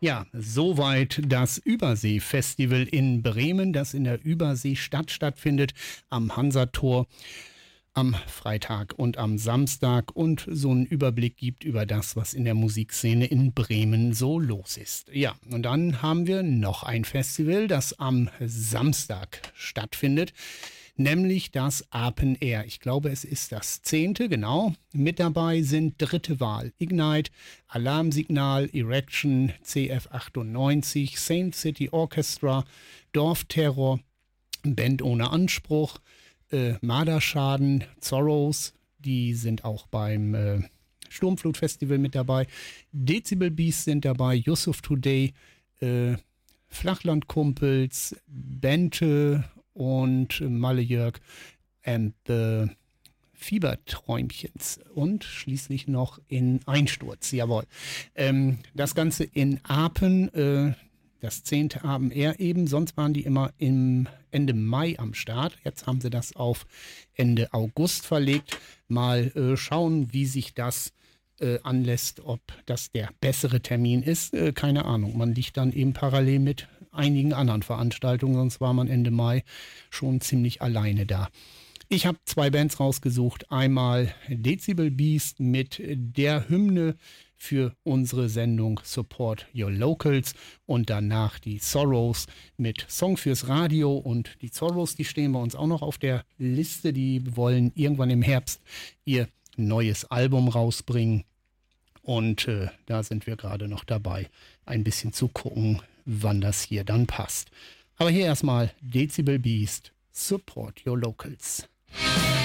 Ja, soweit das Übersee-Festival in Bremen, das in der Überseestadt stattfindet, am Hansator am Freitag und am Samstag und so einen Überblick gibt über das, was in der Musikszene in Bremen so los ist. Ja, und dann haben wir noch ein Festival, das am Samstag stattfindet, nämlich das Open Air. Ich glaube, es ist das 10., genau. Mit dabei sind Dritte Wahl, Ignite, Alarmsignal, Erection, CF98, Saint City Orchestra, Dorfterror, Band ohne Anspruch, Marderschaden, Zorros, die sind auch beim Sturmflutfestival mit dabei. Dezibel Beast sind dabei, Yusuf Today, Flachlandkumpels, Bente und Malle Jörg and the Fieberträumchens und schließlich noch in Einsturz, jawohl. Das Ganze in Apen, das 10. Open Air eben, sonst waren die immer im Ende Mai am Start. Jetzt haben sie das auf Ende August verlegt. Mal schauen, wie sich das anlässt, ob das der bessere Termin ist. Keine Ahnung, man liegt dann eben parallel mit einigen anderen Veranstaltungen, sonst war man Ende Mai schon ziemlich alleine da. Ich habe 2 Bands rausgesucht. Einmal Dezibel Beast mit der Hymne für unsere Sendung Support Your Locals und danach die Zorros mit Song fürs Radio. Und die Zorros, die stehen bei uns auch noch auf der Liste. Die wollen irgendwann im Herbst ihr neues Album rausbringen. Und da sind wir gerade noch dabei, ein bisschen zu gucken, wann das hier dann passt. Aber hier erstmal Dezibel Beast, Support Your Locals.